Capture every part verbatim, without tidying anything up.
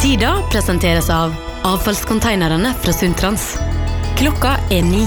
Tida presenteres av avfallskonteinerne fra Sundtrans. Klokka er ni.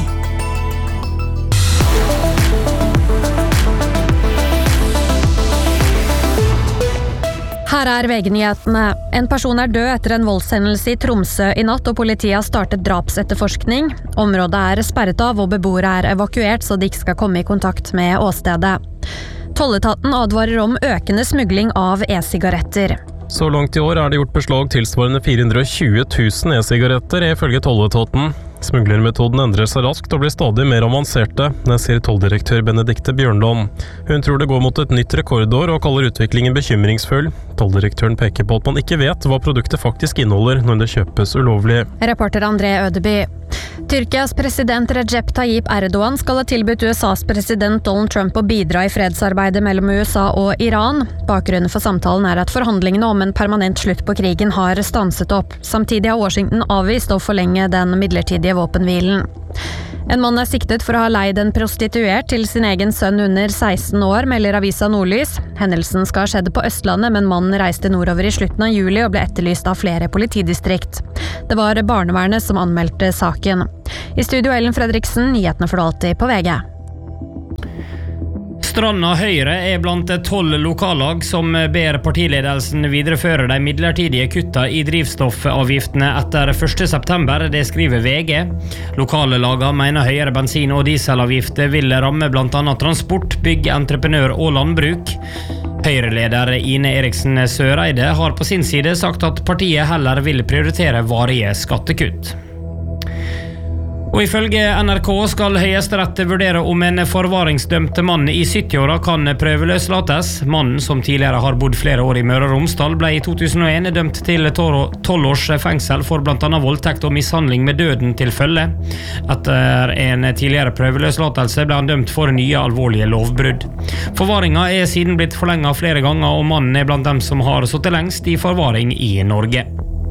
Her er V G-nyhetene. En person er død etter en voldshendelse i Tromsø i natt, og politiet har startet drapsetterforskning. Området er sperret av, og beboere er evakuert, så de ikke skal komme i kontakt med åstedet. Tolletaten advarer om økende smugling av e-sigaretter. Så langt i år er det gjort beslag tilsvarende fire hundre og tjue tusen e-sigaretter, ifølge Tolletaten. Smuglermetoden endrer seg raskt og blir stadig mer avanserte, det sier tolldirektør Benedikte Bjørnland. Hun tror det går mot et nytt rekordår og kaller utviklingen bekymringsfull. Tolldirektøren peker på at man ikke vet hva produktet faktisk inneholder når det kjøpes ulovlig. Reporter André Ødeby. Tyrkias president Recep Tayyip Erdogan skal ha tilbudt U S A's president Donald Trump å bidra i fredsarbeidet mellom U S A og Iran. Bakgrunnen for samtalen er at forhandlingene om en permanent slutt på krigen har stanset opp. Samtidig har Washington avvist å forlenge den midlertidige våpenhvilen. En mann er siktet for å ha leid en prostituert til sin egen sønn under seksten år, melder avisa Nordlys. Hendelsen skal ha skjedd på Østlandet, men mannen reiste nordover i slutten av juli og ble etterlyst av flere politidistrikt. Det var barnevernet som anmeldte saken. I studio Ellen Fredriksen, nyhetene for alltid på V G. Stranda Høyre er blant tolv lokallag som ber partiledelsen videreføre de midlertidige kutta i drivstoffavgiftene etter første september, det skriver V G. Lokale lager mener høyere bensin- og dieselavgifter vil ramme blant annet transport, bygg, entreprenør og landbruk. Høyre-leder Ine Eriksen Søreide har på sin side sagt at partiet heller vil prioritere varige skattekutt. Og ifølge N R K skal Høyesterett vurdere om en forvaringsdømt mann i sytti-åra kan prøveløslates. Mannen, som tidligere har bodd flere år i Møre og Romsdal, ble i to tusen og en dømt til tolv års fengsel for blant annet voldtekt og mishandling med døden til følge. Etter en tidligere prøveløslatelse ble han dømt for nye alvorlige lovbrudd. Forvaringa er siden blitt forlenget flere ganger, og mannen er blant dem som har sittet lengst i forvaring i Norge.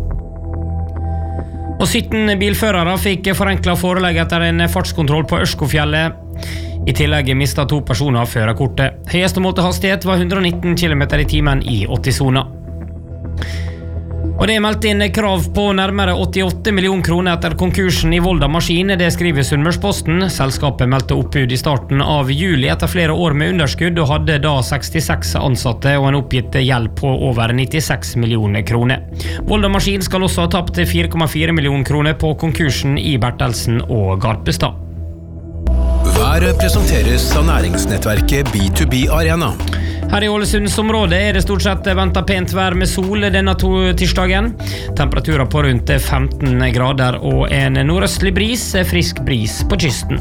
Og sytten bilførere fikk forenklet forelegg etter en fartskontroll på Ørskofjellet. I tillegg mistet to personer førerkortet. Høyeste målte hastighet var hundre og nitten kilometer i timen i åtti-sona. Og det er meldt inn krav på nærmere åttiåtte millioner kroner etter konkursen i Volda Maskin, det skriver Sunnmørsposten. Selskapet meldte oppbud i starten av juli etter flere år med underskudd, og hadde da sekstiseks ansatte og en oppgitt gjeld på over nittiseks millioner kroner. Volda Maskin skal også ha tapt fire komma fire millioner kroner på konkursen i Bertelsen og Garpestad. Været presenteres av næringsnettverket B to B Arena. Her i Ålesundsområdet er det stort sett ventet pent vær med sol denne to tirsdagen. Temperaturer på rundt femten grader og en nordøstlig bris, frisk bris på kysten.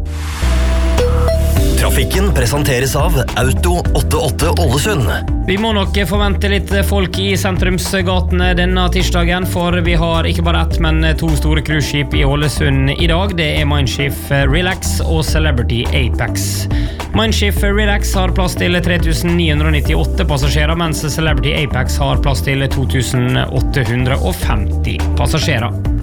Trafikken presenteres av Auto åttiåtte Ålesund. Vi må nok forvente litt folk i sentrumsgatene denne tirsdagen, for vi har ikke bare ett, men to store cruiseskip i Ålesund i dag. Det er Mein Schiff Relax og Celebrity Apex. Mein Schiff Relax har plass til tre tusen ni hundre nittiåtte passasjerer, mens Celebrity Apex har plass til to tusen åtte hundre femti passasjerer.